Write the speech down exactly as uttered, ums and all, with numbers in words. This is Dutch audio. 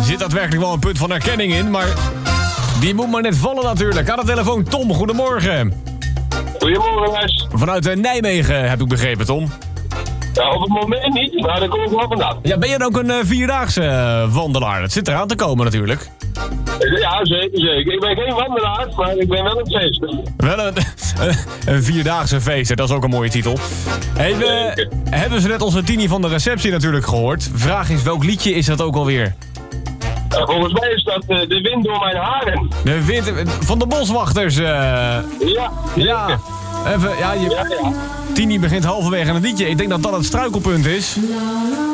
zit daadwerkelijk wel een punt van herkenning in, maar die moet maar net vallen natuurlijk. Aan de telefoon Tom, goedemorgen. Goedemorgen, Les. Vanuit uh, Nijmegen, heb ik begrepen, Tom. Ja, op het moment niet, maar daar kom ik wel vandaan. Ja, ben je dan ook een uh, vierdaagse uh, wandelaar? Dat zit eraan te komen natuurlijk. Ja, zeker, zeker. Ik ben geen wandelaar, maar ik ben wel een feester. Wel een, een vierdaagse feest, dat is ook een mooie titel. Hey, we hebben ze net onze Tini van de receptie natuurlijk gehoord. Vraag is, welk liedje is dat ook alweer? Ja, volgens mij is dat uh, De Wind Door Mijn Haren. De wind van de boswachters. Uh... Ja, ja. Even, ja, je... ja, ja. Tini begint halverwege een liedje. Ik denk dat dat het struikelpunt is.